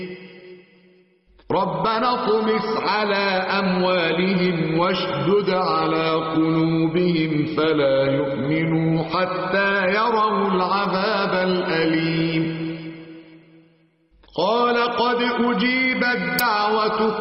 ربنا اطمس على أموالهم واشدد على قلوبهم فلا يؤمنوا حتى يروا العذاب الأليم. قال قد أجيبت دعوتكم